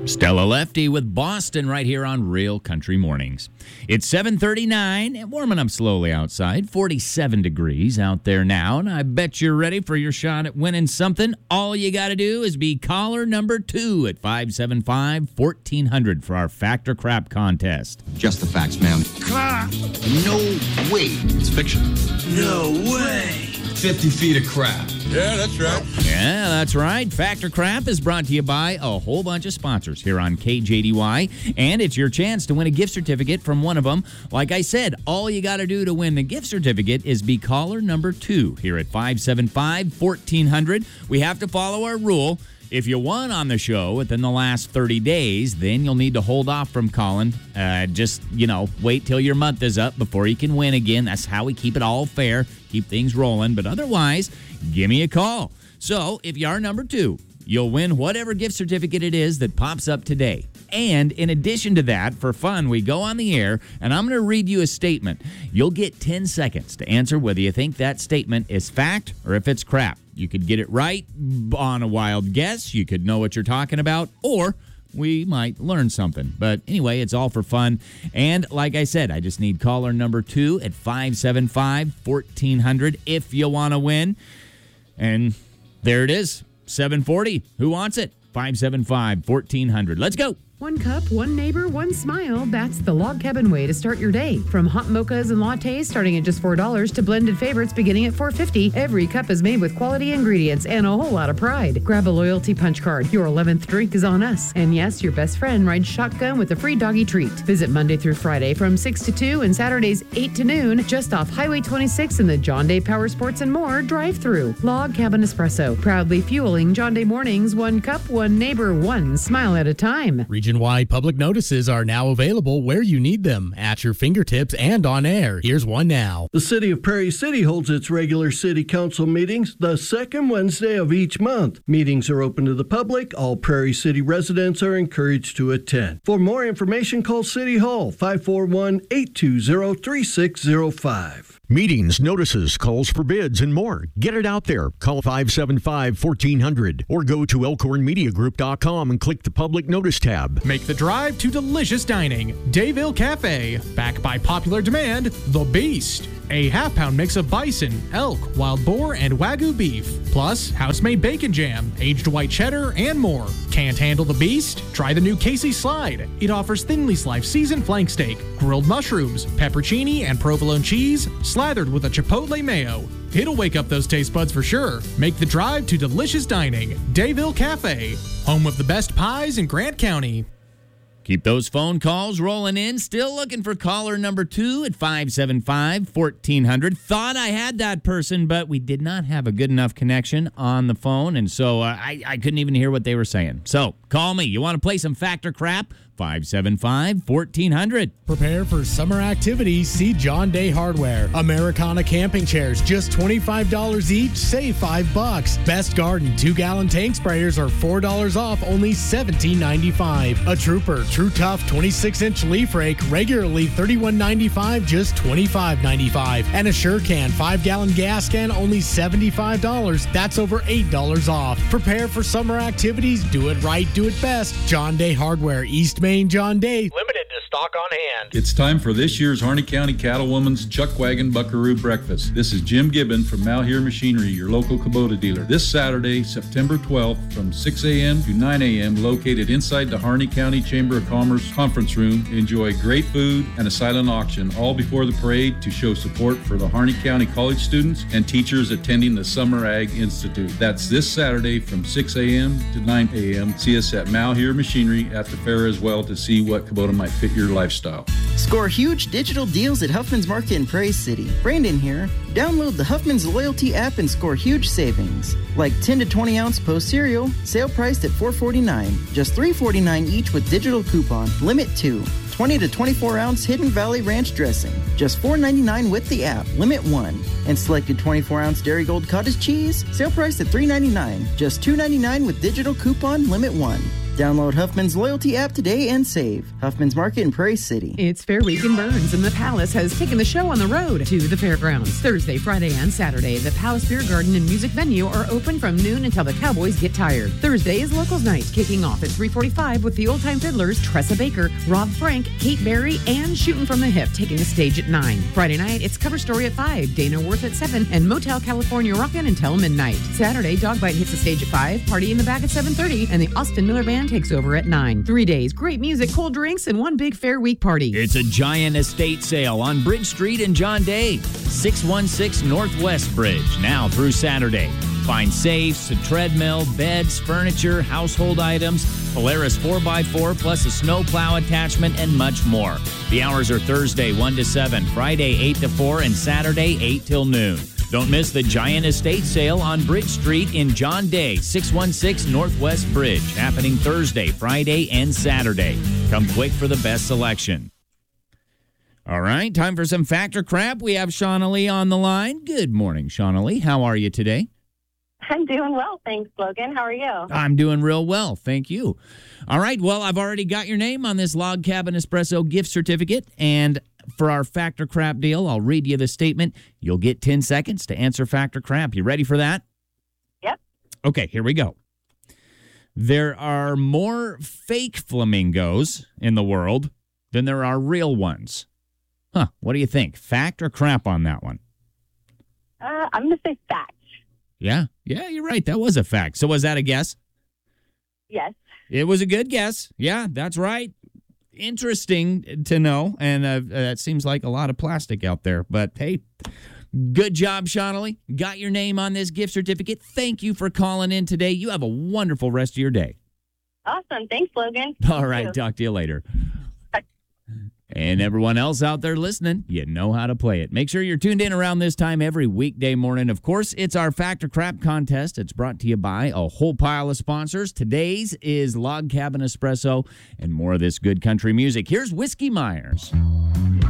Stella Lefty with Boston right here on Real Country Mornings. It's 7:39 and warming up slowly outside. 47 degrees out there now, and I bet you're ready for your shot at winning something. All you got to do is be caller number 2 at 575-1400 for our Fact or Crap contest. Just the facts, ma'am. No way. It's fiction. No way. 50 feet of crap. Yeah, that's right. Yeah, that's right. Fact or Crap is brought to you by a whole bunch of sponsors here on KJDY, and it's your chance to win a gift certificate from one of them. Like I said, all you got to do to win the gift certificate is be caller number 2 here at 575-1400. We have to follow our rule. If you won on the show within the last 30 days, then you'll need to hold off from calling. Just wait till your month is up before you can win again. That's how we keep it all fair, keep things rolling. But otherwise, give me a call. So if you are number 2, you'll win whatever gift certificate it is that pops up today. And in addition to that, for fun, we go on the air, and I'm going to read you a statement. You'll get 10 seconds to answer whether you think that statement is fact or if it's crap. You could get it right on a wild guess. You could know what you're talking about, or we might learn something. But anyway, it's all for fun. And like I said, I just need caller number 2 at 575-1400 if you want to win. And there it is, 740. Who wants it? 575-1400. Let's go. One cup, one neighbor, one smile. That's the Log Cabin way to start your day. From hot mochas and lattes starting at just $4 to blended favorites beginning at $4.50, every cup is made with quality ingredients and a whole lot of pride. Grab a loyalty punch card. Your 11th drink is on us. And yes, your best friend rides shotgun with a free doggy treat. Visit Monday through Friday from 6 to 2 and Saturdays 8 to noon just off Highway 26 in the John Day Power Sports and More drive-thru. Log Cabin Espresso, proudly fueling John Day mornings, one cup, one neighbor, one smile at a time. Region-wide public notices are now available where you need them, at your fingertips and on air. Here's one now. The City of Prairie City holds its regular City Council meetings the second Wednesday of each month. Meetings are open to the public. All Prairie City residents are encouraged to attend. For more information, call City Hall 541-820-3605. Meetings, notices, calls for bids, and more. Get it out there. Call 575-1400 or go to elkhornmediagroup.com and click the public notice tab. Make the drive to delicious dining. Dayville Cafe. Backed by popular demand, The Beast. A half-pound mix of bison, elk, wild boar, and Wagyu beef. Plus, house-made bacon jam, aged white cheddar, and more. Can't handle the beast? Try the new Casey Slide. It offers thinly sliced seasoned flank steak, grilled mushrooms, peppercini, and provolone cheese, slathered with a chipotle mayo. It'll wake up those taste buds for sure. Make the drive to delicious dining. Dayville Cafe. Home of the best pies in Grant County. Keep those phone calls rolling in. Still looking for caller number 2 at 575-1400. Thought I had that person, but we did not have a good enough connection on the phone, and so I couldn't even hear what they were saying. So call me. You want to play some Fact or Crap? 575-1400. Prepare for summer activities. See John Day Hardware. Americana camping chairs, just $25 each. Save $5. Best Garden 2-gallon tank sprayers are $4 off, only $17.95. A Trooper True Tough 26-inch leaf rake, regularly $31.95, just $25.95. And a SureCan 5-gallon gas can, only $75. That's over $8 off. Prepare for summer activities. Do it right, do it best. John Day Hardware, East Main, John Day. Limited to stock on hand. It's time for this year's Harney County Cattlewoman's Chuck Wagon Buckaroo Breakfast. This is Jim Gibbon from Malheur Machinery, your local Kubota dealer. This Saturday, September 12th, from 6 a.m. to 9 a.m., located inside the Harney County Chamber of Commerce conference room. Enjoy great food and a silent auction, all before the parade to show support for the Harney County college students and teachers attending the Summer Ag Institute. That's this Saturday from 6 a.m. to 9 a.m. See us at Malheur Machinery at the fair as well to see what Kubota might fit your lifestyle. Score huge digital deals at Huffman's Market in Prairie City. Brandon here. Download the Huffman's Loyalty app and score huge savings. Like 10 to 20 ounce Post cereal, sale priced at $4.49. Just $3.49 each with digital coupon. Limit 2. 20 to 24 ounce Hidden Valley Ranch dressing. Just $4.99 with the app. Limit 1. And selected 24 ounce Dairy Gold cottage cheese. Sale priced at $3.99. Just $2.99 with digital coupon. Limit 1. Download Huffman's Loyalty app today and save. Huffman's Market in Prairie City. It's Fair Week in Burns, and the Palace has taken the show on the road to the fairgrounds. Thursday, Friday, and Saturday, the Palace Beer Garden and Music Venue are open from noon until the Cowboys get tired. Thursday is Locals Night, kicking off at 3:45 with the Old Time Fiddlers, Tressa Baker, Rob Frank, Kate Berry, and Shooting from the Hip taking the stage at 9. Friday night, it's Cover Story at 5, Dana Worth at 7, and Motel California rockin' until midnight. Saturday, Dog Bite hits the stage at 5, Party in the Back at 7:30, and the Austin Miller Band takes over at 9. 3 days, great music, cold drinks, and one big Fair Week party. It's a giant estate sale on Bridge Street in John Day, 616 Northwest Bridge, now through Saturday. Find safes, a treadmill, beds, furniture, household items, Polaris 4x4 plus a snowplow attachment, and much more. The hours are Thursday 1 to 7, Friday 8 to 4, and Saturday 8 till noon. Don't miss the giant estate sale on Bridge Street in John Day, 616 Northwest Bridge, happening Thursday, Friday, and Saturday. Come quick for the best selection. All right, time for some Fact or Crap. We have Shauna Lee on the line. Good morning, Shauna Lee. How are you today? I'm doing well, thanks, Logan. How are you? I'm doing real well, thank you. All right, well, I've already got your name on this Log Cabin Espresso gift certificate, and for our Fact or Crap deal, I'll read you the statement. You'll get 10 seconds to answer Fact or Crap. You ready for that? Yep. Okay, here we go. There are more fake flamingos in the world than there are real ones. Huh, what do you think? Fact or crap on that one? I'm going to say fact. Yeah, you're right. That was a fact. So was that a guess? Yes. It was a good guess. Yeah, that's right. Interesting to know, and that seems like a lot of plastic out there. But, hey, good job, Shauna Lee. Got your name on this gift certificate. Thank you for calling in today. You have a wonderful rest of your day. Awesome. Thanks, Logan. All right, talk to you later. And everyone else out there listening, you know how to play it. Make sure you're tuned in around this time every weekday morning. Of course, it's our Fact or Crap contest. It's brought to you by a whole pile of sponsors. Today's is Log Cabin Espresso and more of this good country music. Here's Whiskey Myers.